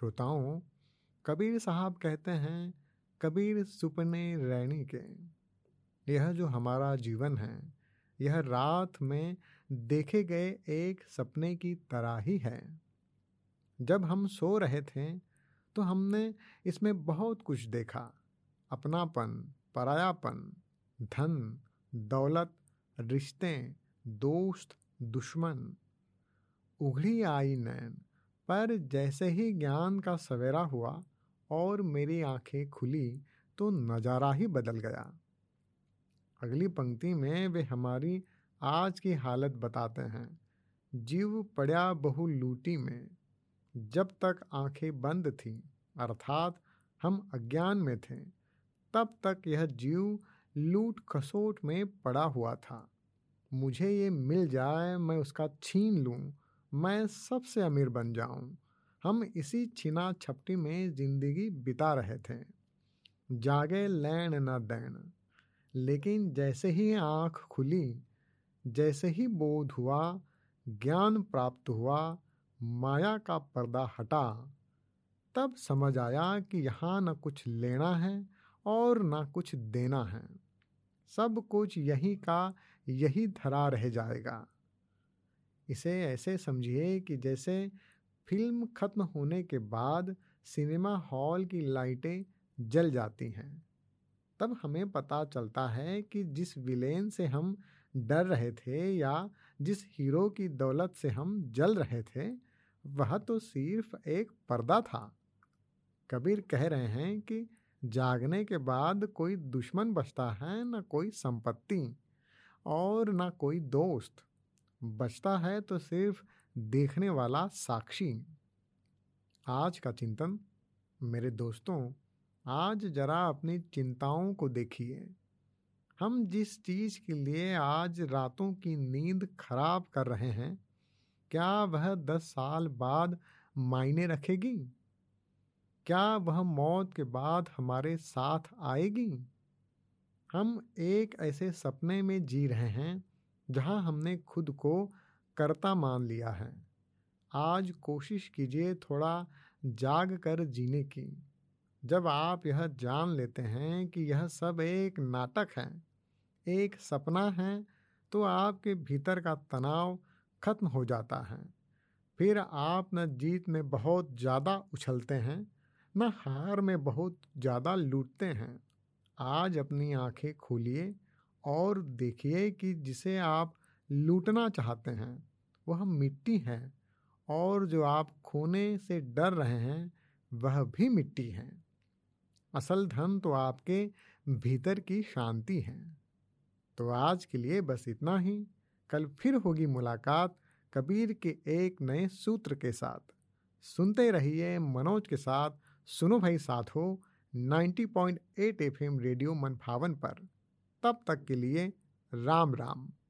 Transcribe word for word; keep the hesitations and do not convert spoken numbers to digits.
श्रोताओं, कबीर साहब कहते हैं, कबीर सुपने रैनी के। यह जो हमारा जीवन है, यह रात में देखे गए एक सपने की तरह ही है। जब हम सो रहे थे तो हमने इसमें बहुत कुछ देखा। अपनापन, परायापन, धन, दौलत, रिश्ते, दोस्त, दुश्मन। उघड़ी आई नैन, पर जैसे ही ज्ञान का सवेरा हुआ और मेरी आंखें खुली तो नज़ारा ही बदल गया। अगली पंक्ति में वे हमारी आज की हालत बताते हैं। जीव पड़ा बहु लूटी में, जब तक आंखें बंद थीं, अर्थात हम अज्ञान में थे, तब तक यह जीव लूट खसोट में पड़ा हुआ था। मुझे ये मिल जाए, मैं उसका छीन लूं, मैं सबसे अमीर बन जाऊं। हम इसी छिना छपटी में जिंदगी बिता रहे थे, जागे लैन न दैन। लेकिन जैसे ही आँख खुली, जैसे ही बोध हुआ, ज्ञान प्राप्त हुआ, माया का पर्दा हटा, तब समझ आया कि यहाँ न कुछ लेना है और न कुछ देना है। सब कुछ यही का यही धरा रह जाएगा। इसे ऐसे समझिए कि जैसे फिल्म खत्म होने के बाद सिनेमा हॉल की लाइटें जल जाती हैं। तब हमें पता चलता है कि जिस विलेन से हम डर रहे थे या जिस हीरो की दौलत से हम जल रहे थे, वह तो सिर्फ एक पर्दा था। कबीर कह रहे हैं कि जागने के बाद कोई दुश्मन बचता है, न कोई संपत्ति और न कोई दोस्त। बचता है तो सिर्फ देखने वाला साक्षी। आज का चिंतन। मेरे दोस्तों, आज जरा अपनी चिंताओं को देखिए। हम जिस चीज़ के लिए आज रातों की नींद खराब कर रहे हैं, क्या वह दस साल बाद मायने रखेगी? क्या वह मौत के बाद हमारे साथ आएगी? हम एक ऐसे सपने में जी रहे हैं जहां हमने खुद को कर्ता मान लिया है। आज कोशिश कीजिए थोड़ा जाग कर जीने की। जब आप यह जान लेते हैं कि यह सब एक नाटक है, एक सपना है, तो आपके भीतर का तनाव खत्म हो जाता है। फिर आप न जीत में बहुत ज़्यादा उछलते हैं, न हार में बहुत ज़्यादा लूटते हैं। आज अपनी आंखें खोलिए और देखिए कि जिसे आप लूटना चाहते हैं वह मिट्टी है, और जो आप खोने से डर रहे हैं वह भी मिट्टी है। असल धन तो आपके भीतर की शांति है। तो आज के लिए बस इतना ही। कल फिर होगी मुलाकात कबीर के एक नए सूत्र के साथ। सुनते रहिए मनोज के साथ सुनो भाई साथ हो नब्बे पॉइंट आठ एफ एम रेडियो मनभावन पर। तब तक के लिए राम राम।